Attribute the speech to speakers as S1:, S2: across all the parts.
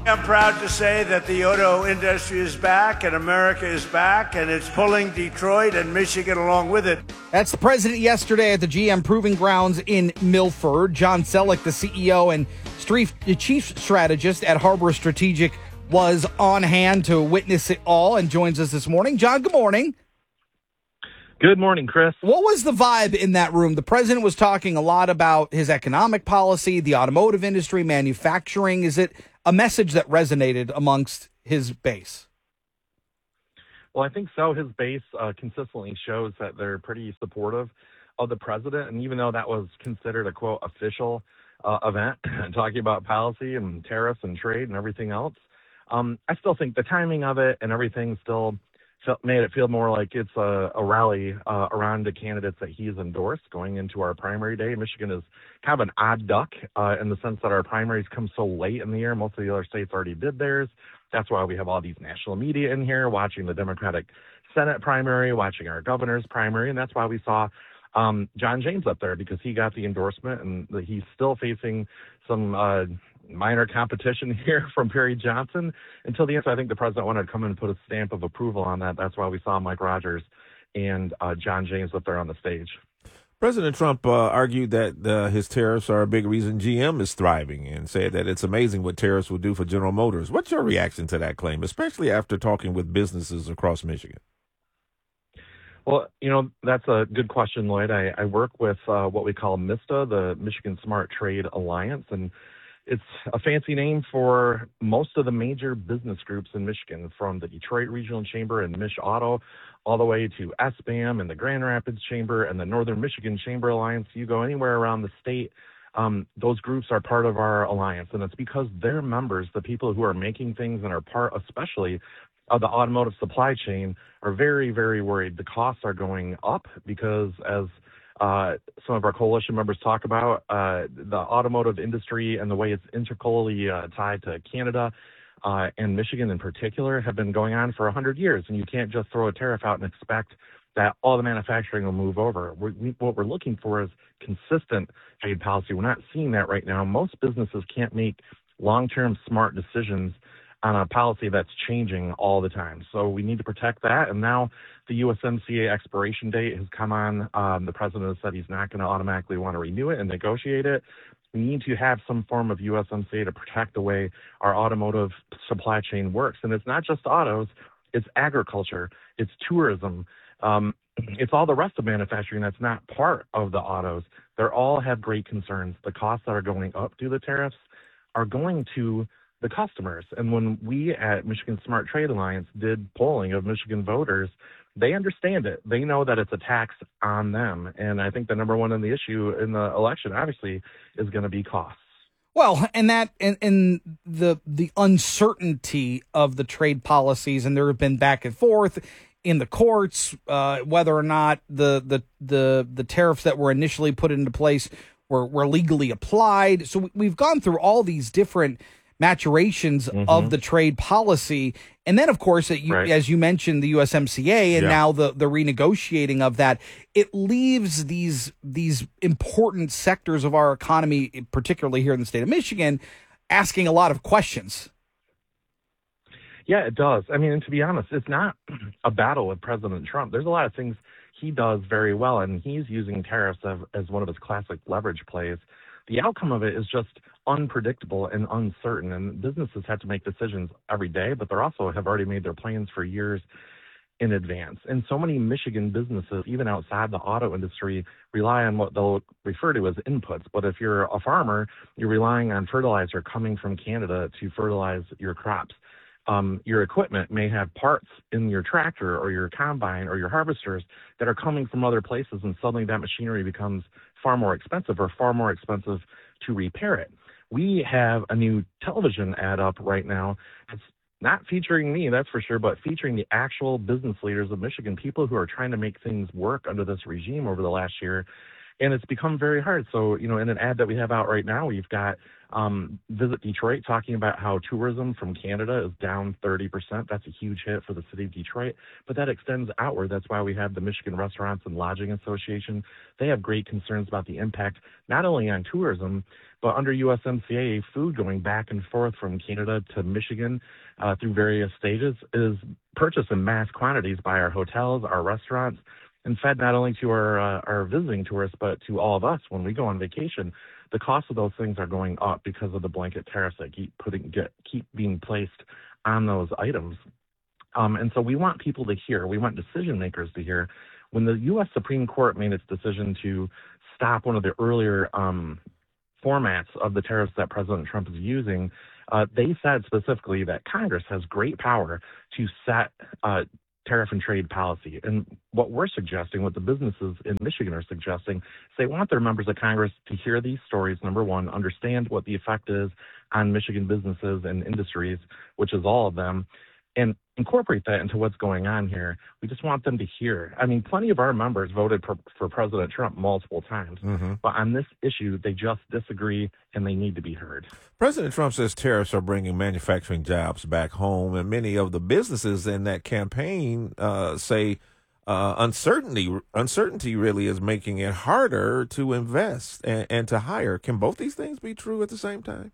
S1: I'm proud to say that the auto industry is back and America is back, and it's pulling Detroit and Michigan along with it.
S2: That's the president yesterday at the GM Proving Grounds in Milford. John Selleck, the CEO and chief strategist at Harbor Strategic, was on hand to witness it all and joins us this morning. John, good morning.
S3: Good morning, Chris.
S2: What was the vibe in that room? The president was talking a lot about his economic policy, the automotive industry, manufacturing. Is it a message that resonated amongst his base?
S3: Well, I think so. His base consistently shows that they're pretty supportive of the president. And even though that was considered a, quote, official event, talking about policy and tariffs and trade and everything else, I still think the timing of it and everything still made it feel more like it's a rally around the candidates that he's endorsed going into our primary day. Michigan is kind of an odd duck in the sense that our primaries come so late in the year. Most of the other states already did theirs. That's why we have all these national media in here watching the Democratic Senate primary, watching our governor's primary, and that's why we saw John James up there, because he got the endorsement, and he's still facing some minor competition here from Perry Johnson until the end. So I think the president wanted to come in and put a stamp of approval on that. That's why we saw Mike Rogers and John James up there on the stage.
S4: President Trump argued that his tariffs are a big reason GM is thriving, and said that it's amazing what tariffs will do for General Motors. What's your reaction to that claim, especially after talking with businesses across Michigan?
S3: Well, that's a good question, Lloyd. I work with what we call MISTA, the Michigan Smart Trade Alliance, and it's a fancy name for most of the major business groups in Michigan, from the Detroit Regional Chamber and Mich Auto all the way to SBAM and the Grand Rapids Chamber and the Northern Michigan Chamber Alliance. You go anywhere around the state, those groups are part of our alliance, and it's because their members, the people who are making things and are part especially of the automotive supply chain, are very, very worried. The costs are going up because, as some of our coalition members talk about, the automotive industry and the way it's intercolally tied to Canada and Michigan in particular have been going on for 100 years. And you can't just throw a tariff out and expect that all the manufacturing will move over. What we're looking for is consistent trade policy. We're not seeing that right now. Most businesses can't make long-term smart decisions on a policy that's changing all the time. So we need to protect that. And now the USMCA expiration date has come on. The president has said he's not going to automatically want to renew it and negotiate it. We need to have some form of USMCA to protect the way our automotive supply chain works. And it's not just autos, it's agriculture, it's tourism, it's all the rest of manufacturing that's not part of the autos. They all have great concerns. The costs that are going up due to the tariffs are going to the customers. And when we at Michigan Smart Trade Alliance did polling of Michigan voters, they understand it. They know that it's a tax on them. And I think the number one in the issue in the election, obviously, is going to be costs.
S2: Well, and that and the uncertainty of the trade policies, and there have been back and forth in the courts whether or not the tariffs that were initially put into place were legally applied. So we've gone through all these different maturations of the trade policy. And then, of course, as you mentioned, the USMCA and now the renegotiating of that, it leaves these important sectors of our economy, particularly here in the state of Michigan, asking a lot of questions.
S3: Yeah, it does. I mean, and to be honest, it's not a battle with President Trump. There's a lot of things he does very well, and he's using tariffs as one of his classic leverage plays. The outcome of it is just unpredictable and uncertain, and businesses have to make decisions every day, but they also have already made their plans for years in advance. And so many Michigan businesses, even outside the auto industry, rely on what they'll refer to as inputs. But if you're a farmer, you're relying on fertilizer coming from Canada to fertilize your crops. Your equipment may have parts in your tractor or your combine or your harvesters that are coming from other places, and suddenly that machinery becomes far more expensive to repair it. We have a new television ad up right now. It's not featuring me, that's for sure, but featuring the actual business leaders of Michigan, people who are trying to make things work under this regime over the last year. And it's become very hard. So, in an ad that we have out right now, we've got Visit Detroit, talking about how tourism from Canada is down 30%. That's a huge hit for the city of Detroit, but that extends outward. That's why we have the Michigan Restaurants and Lodging Association. They have great concerns about the impact, not only on tourism, but under USMCA, food going back and forth from Canada to Michigan through various stages is purchased in mass quantities by our hotels, our restaurants, and fed not only to our visiting tourists, but to all of us when we go on vacation. The cost of those things are going up because of the blanket tariffs that keep being placed on those items. And so we want people to hear, we want decision makers to hear, when the U.S. Supreme Court made its decision to stop one of the earlier formats of the tariffs that President Trump is using, they said specifically that Congress has great power to set tariff and trade policy. And what we're suggesting, what the businesses in Michigan are suggesting, is they want their members of Congress to hear these stories, number one, understand what the effect is on Michigan businesses and industries, which is all of them, and incorporate that into what's going on here. We just want them to hear. I mean, plenty of our members voted for President Trump multiple times, but on this issue, they just disagree and they need to be heard.
S4: President Trump says tariffs are bringing manufacturing jobs back home, and many of the businesses in that campaign say uncertainty really is making it harder to invest and to hire. Can both these things be true at the same time?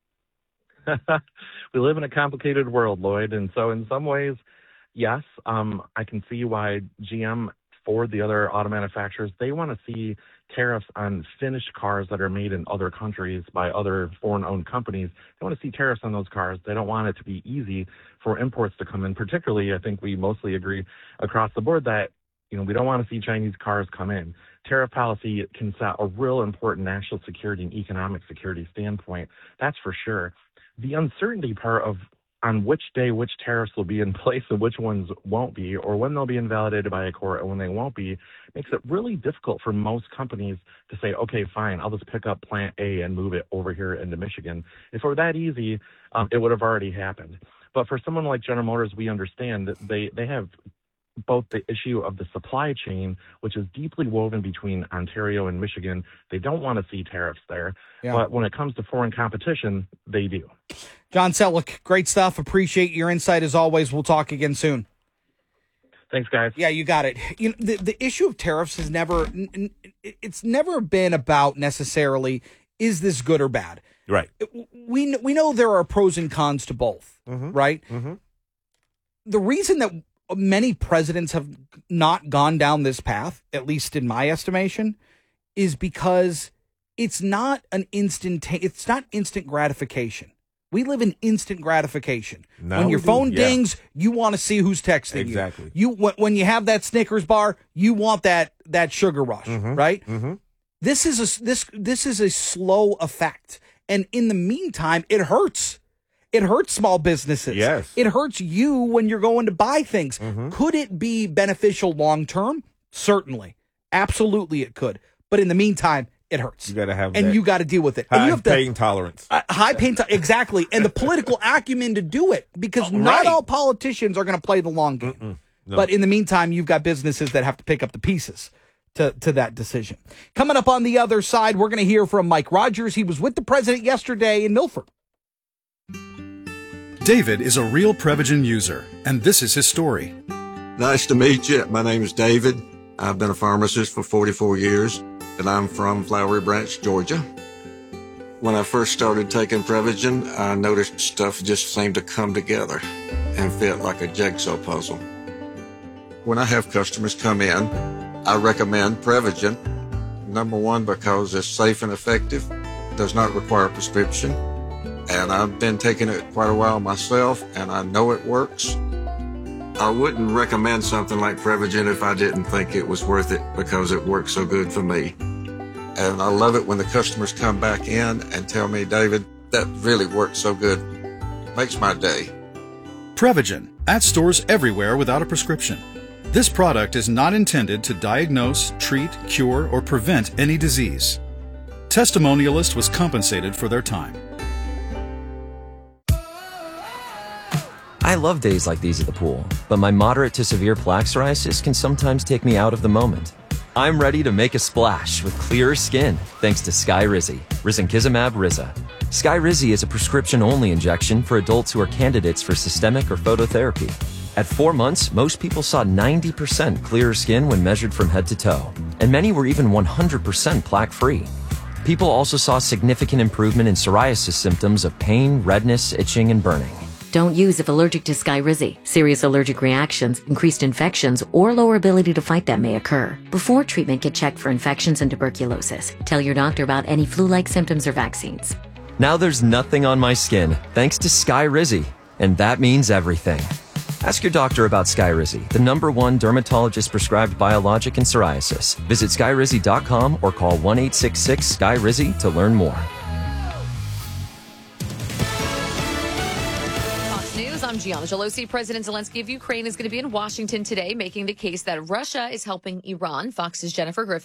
S3: We live in a complicated world, Lloyd, and so in some ways, yes, I can see why GM, Ford, the other auto manufacturers, they want to see tariffs on finished cars that are made in other countries by other foreign-owned companies. They want to see tariffs on those cars. They don't want it to be easy for imports to come in. Particularly, I think we mostly agree across the board that we don't want to see Chinese cars come in. Tariff policy can set a real important national security and economic security standpoint. That's for sure. The uncertainty part of on which day which tariffs will be in place and which ones won't be, or when they'll be invalidated by a court and when they won't be, makes it really difficult for most companies to say, okay, fine, I'll just pick up plant A and move it over here into Michigan. If it were that easy, it would have already happened. But for someone like General Motors, we understand that they have both the issue of the supply chain, which is deeply woven between Ontario and Michigan. They don't want to see tariffs there. Yeah. But when it comes to foreign competition, they do.
S2: John Selleck, great stuff. Appreciate your insight as always. We'll talk again soon.
S3: Thanks, guys.
S2: Yeah, you got it. The issue of tariffs has never been about necessarily, is this good or bad?
S4: Right.
S2: We know there are pros and cons to both, right? Mm-hmm. The reason that many presidents have not gone down this path, at least in my estimation, is because it's not instant gratification. We live in instant gratification. When your phone dings, you want to see who's texting
S4: exactly.
S2: you. When you have that Snickers bar, you want that sugar rush, right? Mm-hmm. This is a slow effect, and in the meantime, it hurts. It hurts small businesses.
S4: Yes.
S2: It hurts you when you're going to buy things. Could it be beneficial long term? Certainly. Absolutely it could. But in the meantime, it hurts.
S4: You got to have
S2: and you got to deal with it.
S4: High pain tolerance.
S2: High pain exactly. And the political acumen to do it, because not all politicians are going to play the long game. No. But in the meantime, you've got businesses that have to pick up the pieces to that decision. Coming up on the other side, we're going to hear from Mike Rogers. He was with the president yesterday in Milford.
S5: David is a real Prevagen user, and this is his story.
S6: Nice to meet you. My name is David. I've been a pharmacist for 44 years, and I'm from Flowery Branch, Georgia. When I first started taking Prevagen, I noticed stuff just seemed to come together and fit like a jigsaw puzzle. When I have customers come in, I recommend Prevagen. Number one, because it's safe and effective, does not require a prescription. And I've been taking it quite a while myself, and I know it works. I wouldn't recommend something like Prevagen if I didn't think it was worth it, because it works so good for me. And I love it when the customers come back in and tell me, David, that really works so good. Makes my day.
S5: Prevagen, at stores everywhere without a prescription. This product is not intended to diagnose, treat, cure, or prevent any disease. Testimonialist was compensated for their time.
S7: I love days like these at the pool, but my moderate to severe plaque psoriasis can sometimes take me out of the moment. I'm ready to make a splash with clearer skin thanks to Skyrizi, risankizumab Riza. Skyrizi is a prescription-only injection for adults who are candidates for systemic or phototherapy. At 4 months, most people saw 90% clearer skin when measured from head to toe, and many were even 100% plaque-free. People also saw significant improvement in psoriasis symptoms of pain, redness, itching, and burning.
S8: Don't use if allergic to Skyrizi. Serious allergic reactions, increased infections, or lower ability to fight them may occur. Before treatment, get checked for infections and tuberculosis. Tell your doctor about any flu-like symptoms or vaccines.
S7: Now there's nothing on my skin, thanks to Skyrizi, and that means everything. Ask your doctor about Skyrizi, the #1 dermatologist-prescribed biologic in psoriasis. Visit Skyrizi.com or call 1-866-SKYRIZI to learn more.
S9: Fox News, I'm Gianna Gelosi. President Zelensky of Ukraine is going to be in Washington today, making the case that Russia is helping Iran. Fox's Jennifer Griffin